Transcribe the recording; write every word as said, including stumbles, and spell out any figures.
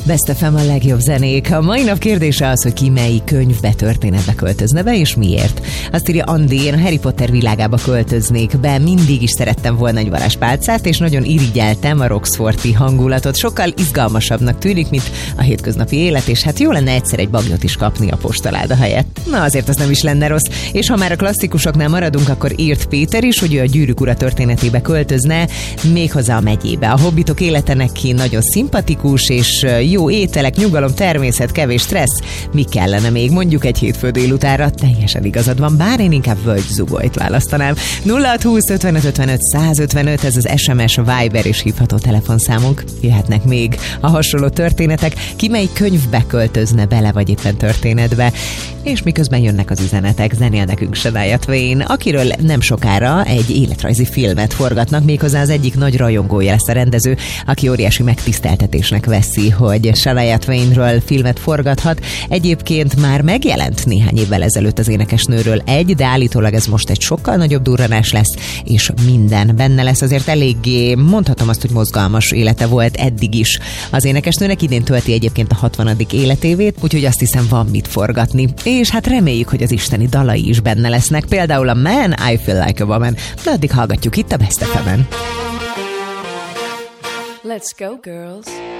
Best ef em a legjobb zenék. A mai nap kérdése az, hogy ki melyik könyvbe, történetbe költözne be, és miért. Azt írja Andi, én a Harry Potter világába költöznék be, mindig is szerettem volna egy varázspálcát, és nagyon irigyeltem a Roxforti hangulatot. Sokkal izgalmasabbnak tűnik, mint a hétköznapi élet, és hát jó lenne egyszer egy bagnyot is kapni a postaláda helyett. Na azért az nem is lenne rossz. És ha már a klasszikusoknál maradunk, akkor írt Péter is, hogy ő a Gyűrűk ura történetébe költözne, méghozzá a megyébe. A hobbitok élete neki nagyon szimpatikus, és jó ételek, nyugalom, természet, kevés stressz. Mi kellene még? Mondjuk egy hétfő délutára. Teljesen igazad van, bár én inkább völgyzugolyt választanám. nulla hat húsz ötvenöt ötvenöt száz ötvenöt, ez az es em es, Viber és hívható telefonszámunk. Jöhetnek még a hasonló történetek. Ki melyik könyvbe költözne bele, vagy éppen történetbe? És miközben jönnek az üzenetek, zenél nekünk Shania Twain, akiről nem sokára egy életrajzi filmet forgatnak, méghozzá az egyik nagy rajongója lesz a rendező, aki óriási megtiszteltetésnek veszi, hogy Shania Twainről filmet forgathat. Egyébként már megjelent néhány évvel ezelőtt az énekesnőről egy, de állítólag ez most egy sokkal nagyobb durranás lesz, és minden benne lesz. Azért eléggé, mondhatom azt, hogy mozgalmas élete volt eddig is. Az énekesnőnek idén tölti egyébként a hatvanadik életévét, úgyhogy azt hiszem van mit forgatni. És hát reméljük, hogy az isteni dalai is benne lesznek, például a Man, I Feel Like a Woman, de addig hallgatjuk itt a Best ef em-en. Let's go, girls.